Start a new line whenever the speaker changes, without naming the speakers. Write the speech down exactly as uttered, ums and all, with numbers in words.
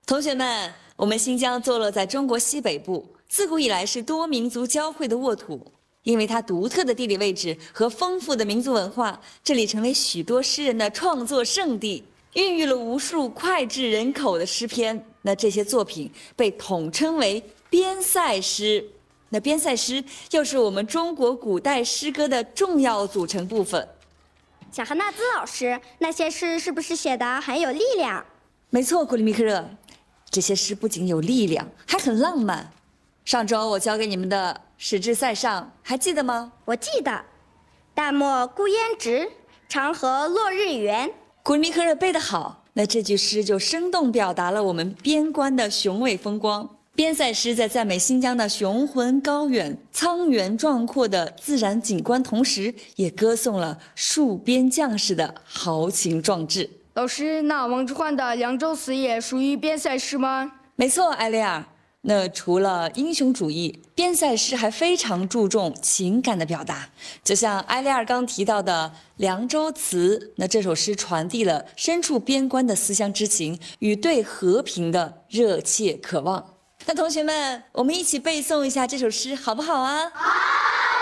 同学们，我们新疆坐落在中国西北部，自古以来是多民族交汇的沃土。因为它独特的地理位置和丰富的民族文化，这里成为许多诗人的创作圣地，孕育了无数脍炙人口的诗篇。那这些作品被统称为边塞诗。那边塞诗又是我们中国古代诗歌的重要组成部分。
小哈纳兹老师，那些诗是不是写得很有力量？
没错，古里米克热，这些诗不仅有力量，还很浪漫。上周我教给你们的《使至塞上》，还记得吗？
我记得。大漠孤烟直，长河落日圆。
古里米克热背得好，那这句诗就生动表达了我们边关的雄伟风光。边塞诗在赞美新疆的雄浑高远、苍原壮阔的自然景观，同时也歌颂了戍边将士的豪情壮志。
老师，那王之涣的《凉州词》也属于边塞诗吗？
没错，艾丽尔。那除了英雄主义，边塞诗还非常注重情感的表达。就像埃利尔刚提到的《凉州词》，那这首诗传递了身处边关的思乡之情与对和平的热切渴望。那同学们，我们一起背诵一下这首诗，好不好啊？好。